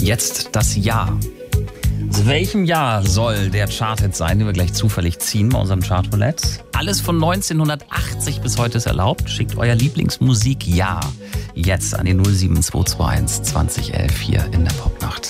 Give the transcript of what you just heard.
Jetzt das Jahr. Aus welchem Jahr soll der Charthit sein, den wir gleich zufällig ziehen bei unserem Chartroulette? Alles von 1980 bis heute ist erlaubt. Schickt euer Lieblingsmusik-Jahr jetzt an die 07221 2011 hier in der Popnacht.